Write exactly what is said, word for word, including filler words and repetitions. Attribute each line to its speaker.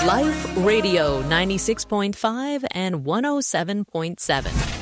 Speaker 1: Life Radio ninety-six point five and one oh seven point seven.